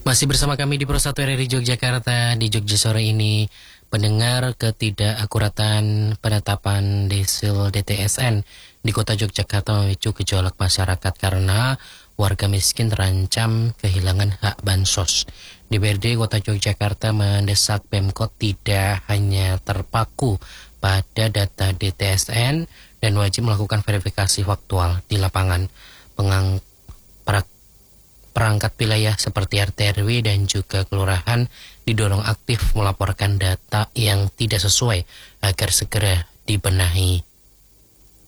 Masih bersama kami di Pro 1 RRI Yogyakarta. Di Jogja sore ini, pendengar, ketidakakuratan penetapan desil DTSN di kota Yogyakarta memicu gejolak masyarakat karena warga miskin terancam kehilangan hak bansos. DPRD Kota Yogyakarta mendesak Pemkot tidak hanya terpaku pada data DTSN dan wajib melakukan verifikasi faktual di lapangan. Perangkat wilayah seperti RT RW dan juga kelurahan didorong aktif melaporkan data yang tidak sesuai agar segera dibenahi.